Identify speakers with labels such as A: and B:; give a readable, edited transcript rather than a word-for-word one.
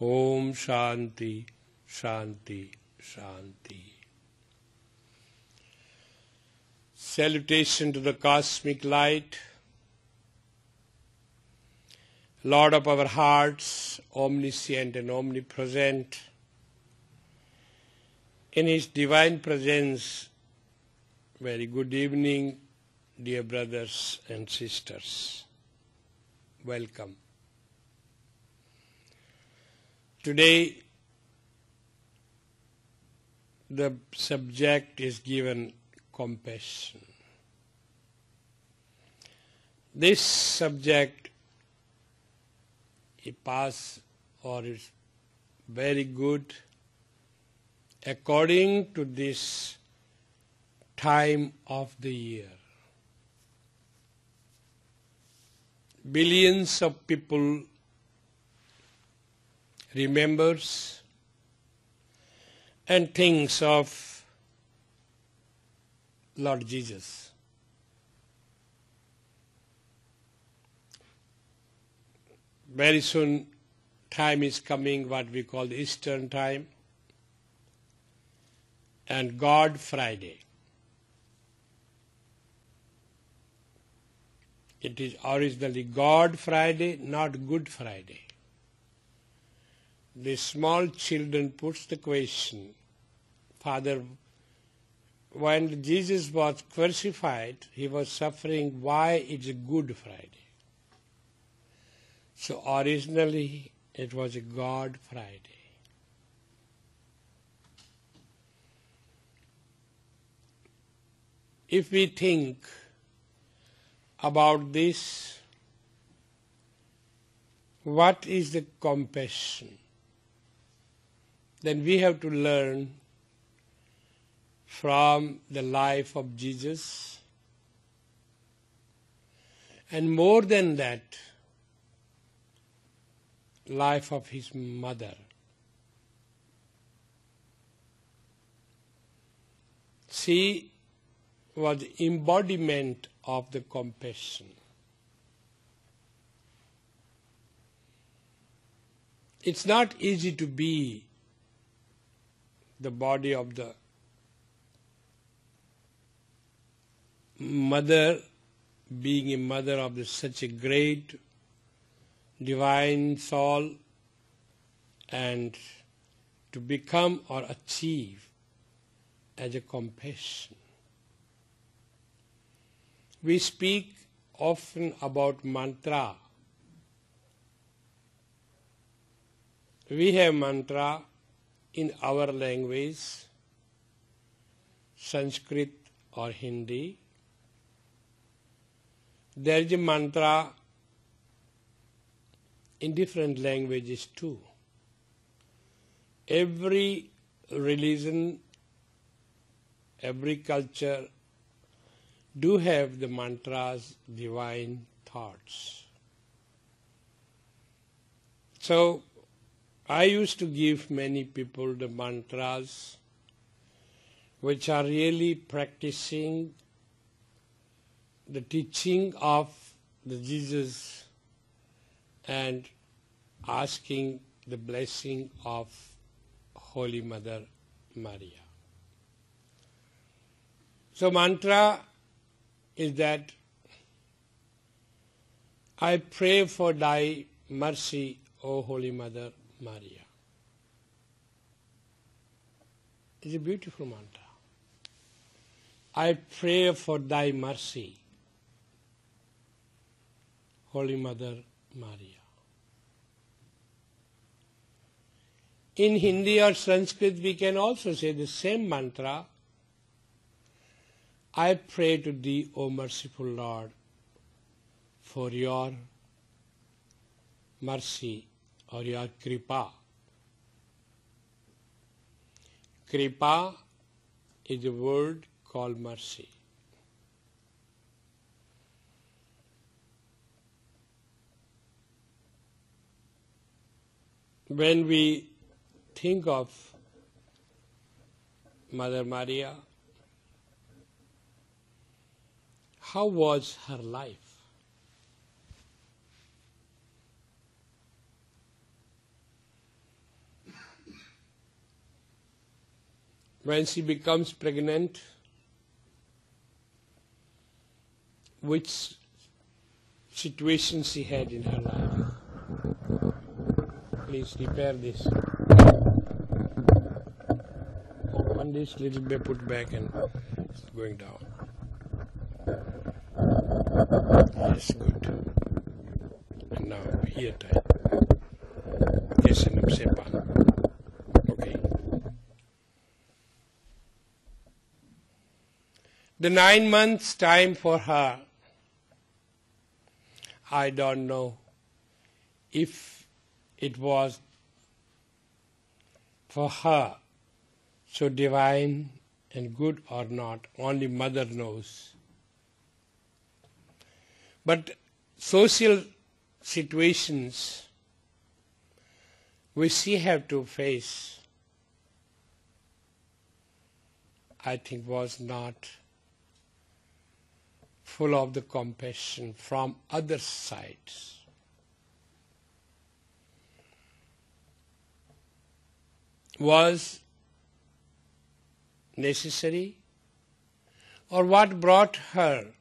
A: Om Shanti, Shanti, Shanti. Salutation to the cosmic light, Lord of our hearts, omniscient and omnipresent. In His divine presence, very good evening, dear brothers and sisters. Welcome. Today, the subject is given compassion. This subject is very good according to this time of the year. Billions of people remembers and thinks of Lord Jesus. Very soon time is coming, what we call the Eastern time, and God Friday. It is originally God Friday, not Good Friday. The small children puts the question, Father, when Jesus was crucified, He was suffering, why it's a Good Friday? So originally it was a God Friday. If we think about this, what is the compassion? Then we have to learn from the life of Jesus, and more than that, life of His mother. She was embodiment of the compassion. It's not easy to be the body of the mother, being a mother of such a great divine soul, and to become or achieve as a compassion. We speak often about mantra. We have mantra in our language, Sanskrit or Hindi. There is a mantra in different languages too. Every religion, every culture do have the mantras, divine thoughts. So I used to give many people the mantras which are really practicing the teaching of the Jesus and asking the blessing of Holy Mother Maria. So mantra is that I pray for thy mercy, O Holy Mother Maria. It's a beautiful mantra. I pray for thy mercy, Holy Mother Maria. In Hindi or Sanskrit we can also say the same mantra. I pray to thee, O merciful Lord, for your mercy or your kripa. Kripa is a word called mercy. When we think of Mother Maria, how was her life? when she becomes pregnant, which situation she had in her life. Please repair this. Open this little bit, put back, and it's going down. Yes, good. And now here time. Yes, and sepan. Okay. The 9 months time for her, I don't know if it was for her so divine and good or not. Only Mother knows. But social situations which she had to face, I think, was not full of the compassion from other sides. Was necessary, or what brought her